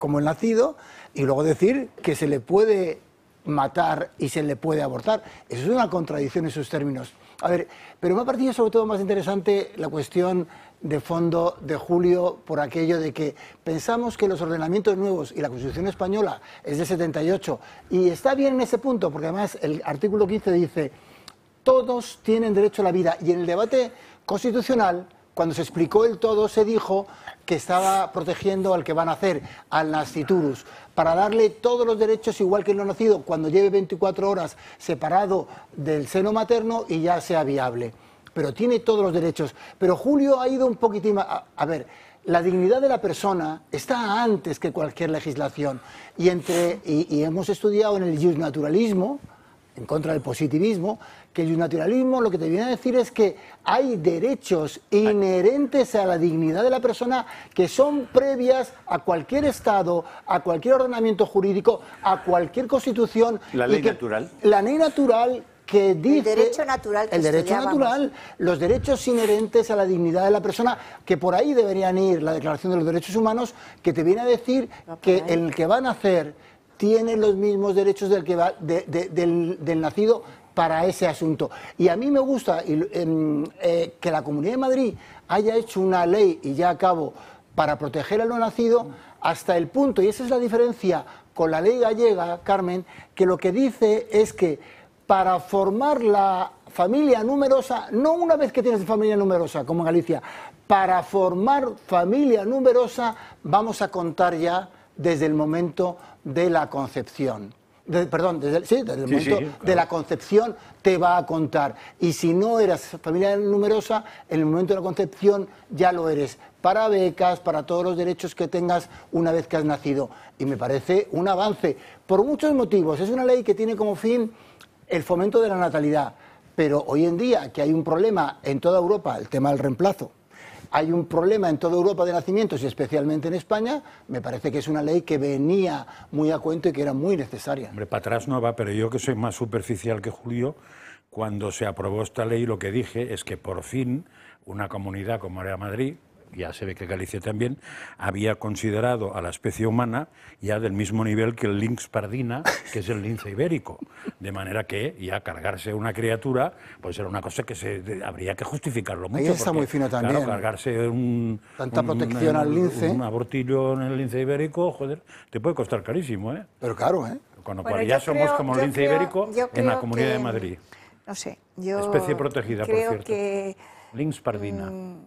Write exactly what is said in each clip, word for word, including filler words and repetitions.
como el nacido, y luego decir que se le puede matar y se le puede abortar. Eso es una contradicción en sus términos. A ver, pero me ha parecido sobre todo más interesante la cuestión de fondo de Julio por aquello de que pensamos que los ordenamientos nuevos y la Constitución española es de setenta y ocho, y está bien en ese punto, porque además el artículo quince dice todos tienen derecho a la vida, y en el debate constitucional, cuando se explicó el todo, se dijo que estaba protegiendo al que va a nacer, al nasciturus, para darle todos los derechos igual que el no nacido, cuando lleve veinticuatro horas separado del seno materno y ya sea viable. Pero tiene todos los derechos. Pero Julio ha ido un poquitín más. A, a ver, la dignidad de la persona está antes que cualquier legislación. Y, entre, y, y hemos estudiado en el justnaturalismo, en contra del positivismo, que el justnaturalismo lo que te viene a decir es que hay derechos inherentes a la dignidad de la persona que son previas a cualquier Estado, a cualquier ordenamiento jurídico, a cualquier constitución. La ley y que, natural. La ley natural que dice... El derecho natural que El derecho natural, los derechos inherentes a la dignidad de la persona, que por ahí deberían ir la Declaración de los Derechos Humanos, que te viene a decir no, que el que va a nacer tiene los mismos derechos del, que va, de, de, del, del nacido para ese asunto. Y a mí me gusta eh, eh, que la Comunidad de Madrid haya hecho una ley, y ya acabo, para proteger al no nacido, hasta el punto, y esa es la diferencia con la ley gallega, Carmen, que lo que dice es que para formar la familia numerosa, no una vez que tienes familia numerosa, como en Galicia, para formar familia numerosa vamos a contar ya desde el momento de la concepción. De, perdón, desde el, sí, desde el sí, momento sí, claro. de la concepción te va a contar. Y si no eras familia numerosa, en el momento de la concepción ya lo eres. Para becas, para todos los derechos que tengas una vez que has nacido. Y me parece un avance, por muchos motivos. Es una ley que tiene como fin el fomento de la natalidad. Pero hoy en día, que hay un problema en toda Europa, el tema del reemplazo, hay un problema en toda Europa de nacimientos y especialmente en España, me parece que es una ley que venía muy a cuento y que era muy necesaria. Hombre, para atrás no va, pero yo que soy más superficial que Julio, cuando se aprobó esta ley lo que dije es que por fin una comunidad como era Madrid, ya se ve que Galicia también, había considerado a la especie humana ya del mismo nivel que el lynx pardina, que es el lince ibérico. De manera que ya cargarse una criatura, pues era una cosa que se de, habría que justificarlo mucho. Ahí está porque, muy fino también. Claro, cargarse un... Tanta un, protección un, al lince. Un abortillo en el lince ibérico, joder, te puede costar carísimo, ¿eh? Pero claro, ¿eh? Con lo bueno, cual ya somos creo, como el lince creo, ibérico en la Comunidad que, de Madrid. No sé, yo... Especie protegida, por cierto. Que, Lynx pardina. Mmm,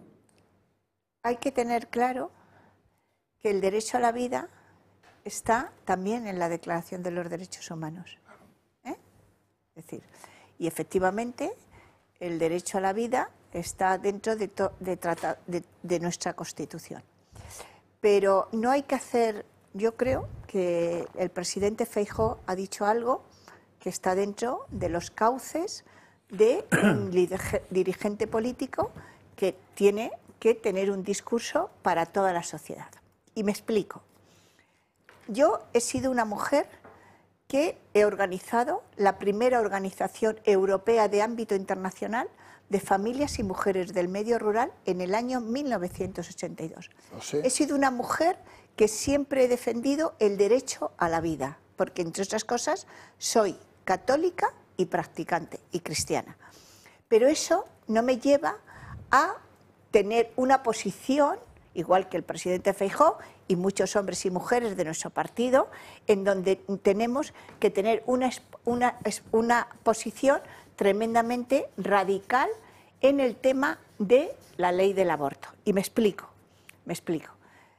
hay que tener claro que el derecho a la vida está también en la Declaración de los Derechos Humanos. ¿eh? Es decir, y efectivamente el derecho a la vida está dentro de, to, de, trata, de, de nuestra Constitución. Pero no hay que hacer, yo creo que el presidente Feijóo ha dicho algo que está dentro de los cauces de un dirigente político que tiene que tener un discurso para toda la sociedad. Y me explico. Yo he sido una mujer que he organizado la primera organización europea de ámbito internacional de familias y mujeres del medio rural en el año mil novecientos ochenta y dos. No sé. He sido una mujer que siempre he defendido el derecho a la vida, porque entre otras cosas soy católica y practicante y cristiana. Pero eso no me lleva a tener una posición, igual que el presidente Feijóo y muchos hombres y mujeres de nuestro partido, en donde tenemos que tener una, una, una posición tremendamente radical en el tema de la ley del aborto. Y me explico, me explico.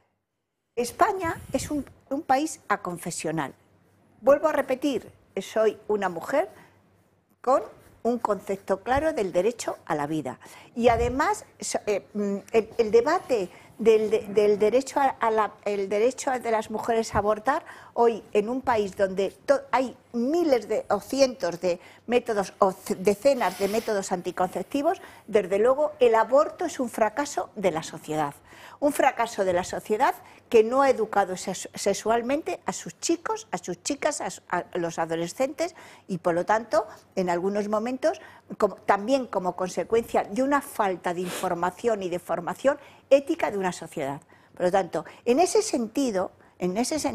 España es un, un país aconfesional. Vuelvo a repetir, soy una mujer con un concepto claro del derecho a la vida. Y además, eh, el, el debate del, del derecho, a, a la, el derecho de las mujeres a abortar, hoy en un país donde to, hay miles de, o cientos de métodos, o decenas de métodos anticonceptivos, desde luego el aborto es un fracaso de la sociedad. Un fracaso de la sociedad que no ha educado sexualmente a sus chicos, a sus chicas, a, a los adolescentes y, por lo tanto, en algunos momentos, como, también como consecuencia de una falta de información y de formación ética de una sociedad. Por lo tanto, en ese sentido, en ese sentido,